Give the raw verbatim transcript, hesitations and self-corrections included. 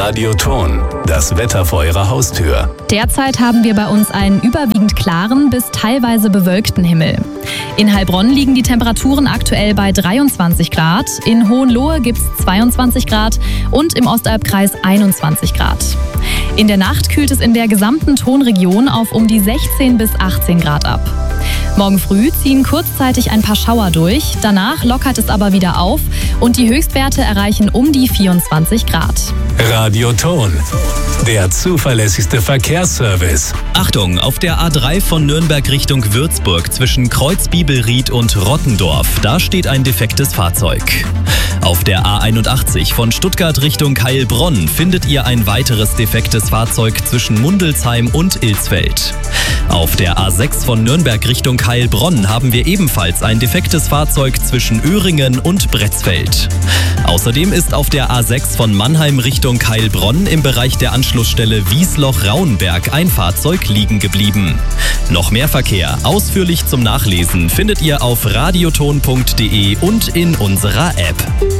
Radioton, das Wetter vor Ihrer Haustür. Derzeit haben wir bei uns einen überwiegend klaren bis teilweise bewölkten Himmel. In Heilbronn liegen die Temperaturen aktuell bei dreiundzwanzig Grad, in Hohenlohe gibt es zweiundzwanzig Grad und im Ostalbkreis einundzwanzig Grad. In der Nacht kühlt es in der gesamten Tonregion auf um die sechzehn bis achtzehn Grad ab. Morgen früh ziehen kurzzeitig ein paar Schauer durch, danach lockert es aber wieder auf und die Höchstwerte erreichen um die vierundzwanzig Grad. Radioton, der zuverlässigste Verkehrsservice. Achtung, auf der A drei von Nürnberg Richtung Würzburg zwischen Kreuzbibelried und Rottendorf, da steht ein defektes Fahrzeug. Auf der A einundachtzig von Stuttgart Richtung Heilbronn findet ihr ein weiteres defektes Fahrzeug zwischen Mundelsheim und Ilsfeld. Auf der A sechs von Nürnberg Richtung Heilbronn haben wir ebenfalls ein defektes Fahrzeug zwischen Öhringen und Bretzfeld. Außerdem ist auf der A sechs von Mannheim Richtung Heilbronn im Bereich der Anschlussstelle Wiesloch-Rauenberg ein Fahrzeug liegen geblieben. Noch mehr Verkehr, ausführlich zum Nachlesen, findet ihr auf radioton punkt de und in unserer App.